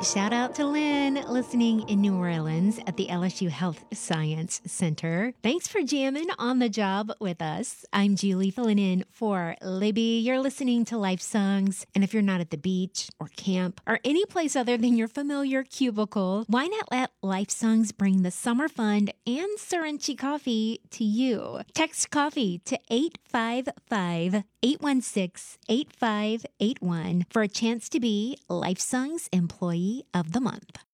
Shout out to Lynn listening in New Orleans at the LSU Health Science Center. Thanks for jamming on the job with us. I'm Julie filling in for Libby. You're listening to Life Songs. And if you're not at the beach or camp or any place other than your familiar cubicle, why not let Life Songs bring the summer fun and Serenchi coffee to you? Text coffee to 855-816-8581 for a chance to be Life Songs Employee of the Month.